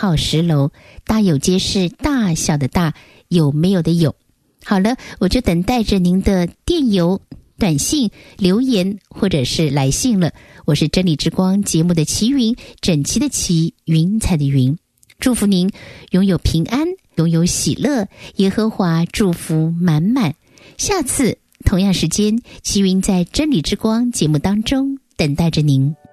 号10楼，大有街是大小的大，有没有的有。好了，我就等待着您的电邮、短信、留言或者是来信了。我是真理之光节目的齐云，整齐的齐，云彩的云。祝福您拥有平安，拥有喜乐，耶和华祝福满满。下次同样时间，齐云在真理之光节目当中等待着您。